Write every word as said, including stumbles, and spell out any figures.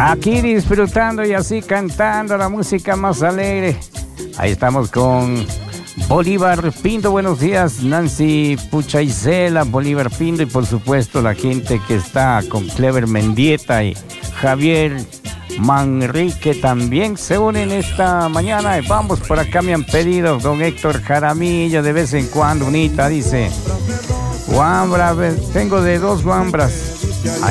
Aquí disfrutando y así cantando la música más alegre. Ahí estamos con Bolívar Pinto. Buenos días, Nancy Puchaisela, Bolívar Pinto, y por supuesto la gente que está con Clever Mendieta y Javier Manrique también se unen esta mañana. Y vamos, por acá me han pedido don Héctor Jaramillo de vez en cuando unita, dice guambra, tengo de dos guambras.